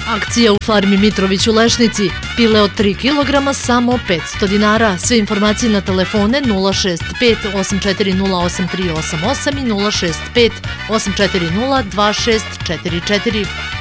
Akcija u farmi Mitrović u Lešnici. Pile od 3 kg samo 500 dinara. Sve informacije na telefone 065 840 8388 i 065 840 2644.